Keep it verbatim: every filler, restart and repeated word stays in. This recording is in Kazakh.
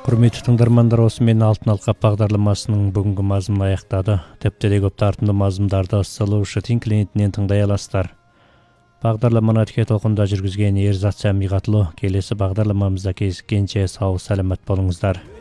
Құрметті тыңдармандар, осымен алтын алқап бағдарламасының бүгінгі мазмұны аяқтады. Тіпті де көп тартымды мазмұндарды Solution клиентінен тыңдай аласыздар. Бағдарламаны тіке толқында жүргізген Ерзат Сәмиғатұлы. Келесі бағдарламамызда кездескенше сау саламат болыңыздар.